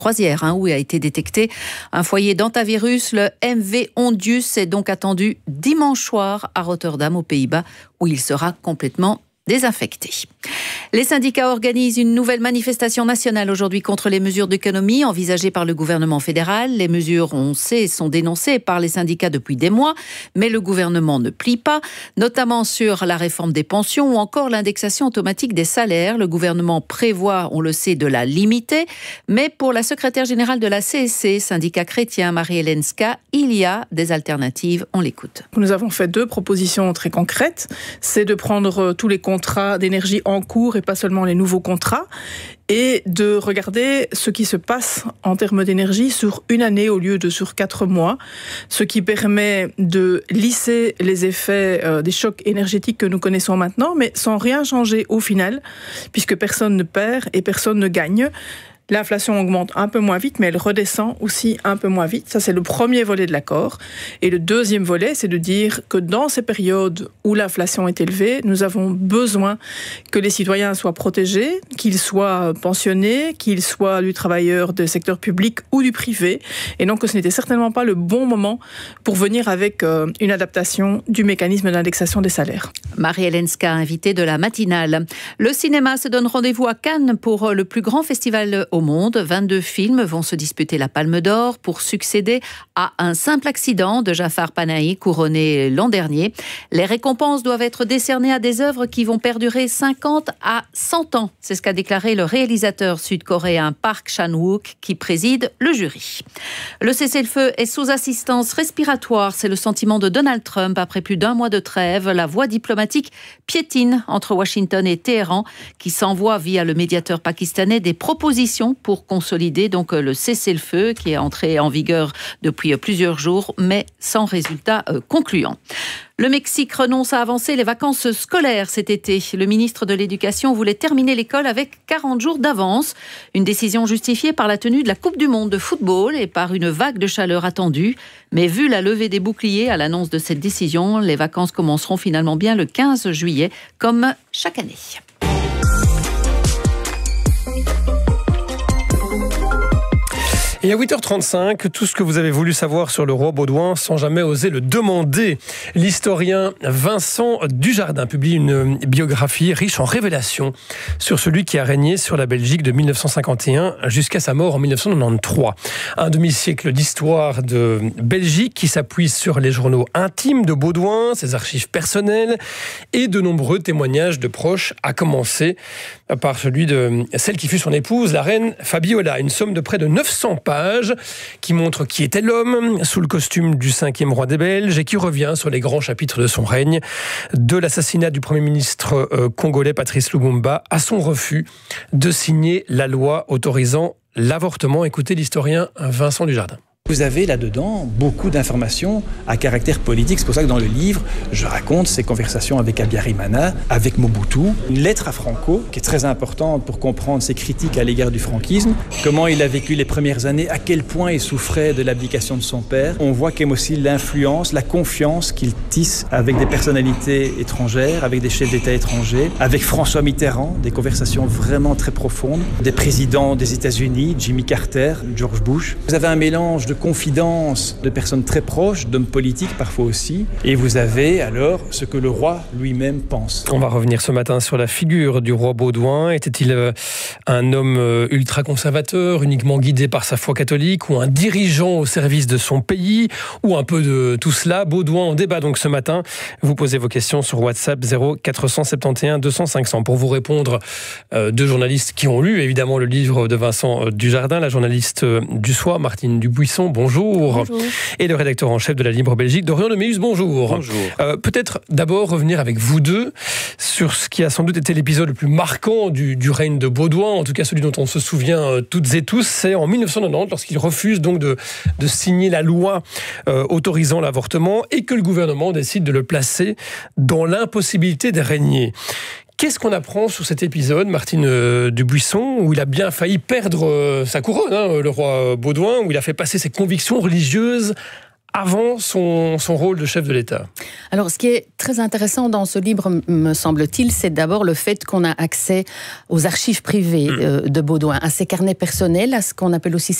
croisière où a été détecté un foyer d'hantavirus. Le MV Ondius est donc attendu dimanche soir à Rotterdam, aux Pays-Bas, où il sera complètement désinfecté. Les syndicats organisent une nouvelle manifestation nationale aujourd'hui contre les mesures d'économie envisagées par le gouvernement fédéral. Les mesures, on sait, sont dénoncées par les syndicats depuis des mois, mais le gouvernement ne plie pas, notamment sur la réforme des pensions ou encore l'indexation automatique des salaires. Le gouvernement prévoit, on le sait, de la limiter, mais pour la secrétaire générale de la CSC, syndicat chrétien, Marie-Hélène Ska, il y a des alternatives. On l'écoute. Nous avons fait 2 propositions très concrètes. C'est de prendre tous les contrats d'énergie en cours et pas seulement les nouveaux contrats, et de regarder ce qui se passe en termes d'énergie sur une année au lieu de sur 4 mois, ce qui permet de lisser les effets des chocs énergétiques que nous connaissons maintenant, mais sans rien changer au final, puisque personne ne perd et personne ne gagne. L'inflation augmente un peu moins vite, mais elle redescend aussi un peu moins vite. Ça, c'est le premier volet de l'accord. Et le deuxième volet, c'est de dire que dans ces périodes où l'inflation est élevée, nous avons besoin que les citoyens soient protégés, qu'ils soient pensionnés, qu'ils soient du travailleur du secteur public ou du privé. Et donc, ce n'était certainement pas le bon moment pour venir avec une adaptation du mécanisme d'indexation des salaires. Marie-Hélène Ska, invitée de la matinale. Le cinéma se donne rendez-vous à Cannes pour le plus grand festival au monde. 22 films vont se disputer la Palme d'Or pour succéder à Un simple accident de Jafar Panahi, couronné l'an dernier. Les récompenses doivent être décernées à des œuvres qui vont perdurer 50 à 100 ans. C'est ce qu'a déclaré le réalisateur sud-coréen Park Chan-wook, qui préside le jury. Le cessez-le-feu est sous assistance respiratoire. C'est le sentiment de Donald Trump après plus d'1 mois de trêve. La voie diplomatique piétine entre Washington et Téhéran, qui s'envoie via le médiateur pakistanais des propositions pour consolider donc le cessez-le-feu qui est entré en vigueur depuis plusieurs jours, mais sans résultat concluant. Le Mexique renonce à avancer les vacances scolaires cet été. Le ministre de l'Éducation voulait terminer l'école avec 40 jours d'avance. Une décision justifiée par la tenue de la Coupe du Monde de football et par une vague de chaleur attendue. Mais vu la levée des boucliers à l'annonce de cette décision, les vacances commenceront finalement bien le 15 juillet, comme chaque année. Et à 8h35, tout ce que vous avez voulu savoir sur le roi Baudouin sans jamais oser le demander. L'historien Vincent Dujardin publie une biographie riche en révélations sur celui qui a régné sur la Belgique de 1951 jusqu'à sa mort en 1993. Un demi-siècle d'histoire de Belgique qui s'appuie sur les journaux intimes de Baudouin, ses archives personnelles et de nombreux témoignages de proches, à commencer par celui de celle qui fut son épouse, la reine Fabiola. Une somme de près de 900 pages qui montre qui était l'homme sous le costume du 5e roi des Belges et qui revient sur les grands chapitres de son règne, de l'assassinat du Premier ministre congolais Patrice Lumumba à son refus de signer la loi autorisant l'avortement. Écoutez l'historien Vincent Dujardin. Vous avez là-dedans beaucoup d'informations à caractère politique. C'est pour ça que dans le livre, je raconte ces conversations avec Habyarimana, avec Mobutu, une lettre à Franco qui est très importante pour comprendre ses critiques à l'égard du franquisme, comment il a vécu les premières années, à quel point il souffrait de l'abdication de son père. On voit qu'il aime aussi l'influence, la confiance qu'il tisse avec des personnalités étrangères, avec des chefs d'État étrangers, avec François Mitterrand, des conversations vraiment très profondes, des présidents des États-Unis, Jimmy Carter, George Bush. Vous avez un mélange de confidences de personnes très proches, d'hommes politiques parfois aussi, et vous avez alors ce que le roi lui-même pense. On va revenir ce matin sur la figure du roi Baudouin. Était-il un homme ultra-conservateur, uniquement guidé par sa foi catholique, ou un dirigeant au service de son pays, ou un peu de tout cela? Baudouin en débat donc ce matin. Vous posez vos questions sur WhatsApp 0471 200 500. Pour vous répondre, 2 journalistes qui ont lu évidemment le livre de Vincent Dujardin, la journaliste du Soir, Martine Dubuisson, bonjour. Bonjour. Et le rédacteur en chef de la Libre Belgique, Dorian Deméus, bonjour. Bonjour. Peut-être d'abord revenir avec vous deux sur ce qui a sans doute été l'épisode le plus marquant du règne de Baudouin, en tout cas celui dont on se souvient toutes et tous, c'est en 1990 lorsqu'il refuse donc de signer la loi autorisant l'avortement et que le gouvernement décide de le placer dans l'impossibilité de régner. Qu'est-ce qu'on apprend sur cet épisode, Martine Dubuisson, où il a bien failli perdre sa couronne, le roi Baudouin, où il a fait passer ses convictions religieuses avant son rôle de chef de l'État. Alors, ce qui est très intéressant dans ce livre, me semble-t-il, c'est d'abord le fait qu'on a accès aux archives privées de Baudouin, à ses carnets personnels, à ce qu'on appelle aussi